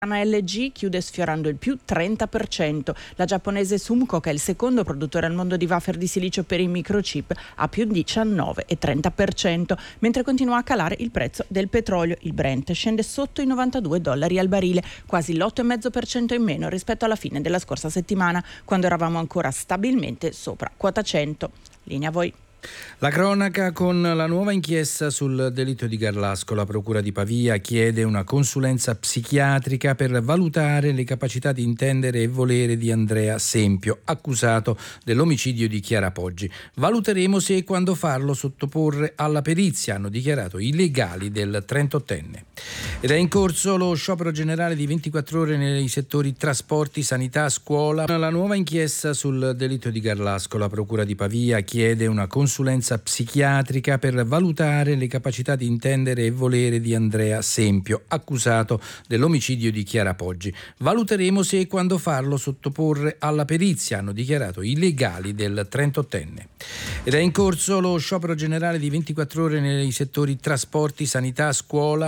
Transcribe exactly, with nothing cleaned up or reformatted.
L G chiude sfiorando il più trenta per cento. La giapponese Sumco, che è il secondo produttore al mondo di wafer di silicio per i microchip, ha più diciannove e trenta per cento, mentre continua a calare il prezzo del petrolio. Il Brent scende sotto i novantadue dollari al barile, quasi l'otto virgola cinque per cento in meno rispetto alla fine della scorsa settimana, quando eravamo ancora stabilmente sopra quota cento. Linea a voi. La cronaca con la nuova inchiesta sul delitto di Garlasco. La procura di Pavia chiede una consulenza psichiatrica per valutare le capacità di intendere e volere di Andrea Sempio, accusato dell'omicidio di Chiara Poggi. Valuteremo se e quando farlo sottoporre alla perizia, hanno dichiarato i legali del trentottenne. Ed è in corso lo sciopero generale di ventiquattro ore nei settori trasporti, sanità, scuola. La nuova inchiesta sul delitto di Garlasco. La procura di Pavia chiede una consulenza consulenza psichiatrica per valutare le capacità di intendere e volere di Andrea Sempio, accusato dell'omicidio di Chiara Poggi. Valuteremo se e quando farlo sottoporre alla perizia, hanno dichiarato i legali del trentottenne. Ed è in corso lo sciopero generale di ventiquattro ore nei settori trasporti, sanità, scuola.